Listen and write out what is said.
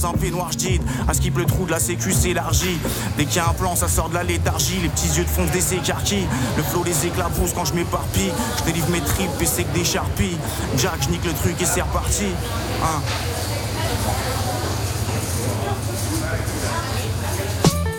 un peignoir j'dite, à skip le trou de la sécu s'élargit. Dès qu'il y a un plan ça sort de la léthargie. Les petits yeux de fond des écarquilles. Le flow les éclabousse quand je m'éparpille. Je délivre mes tripes et c'est que des charpies. Jack je nique le truc et c'est reparti hein.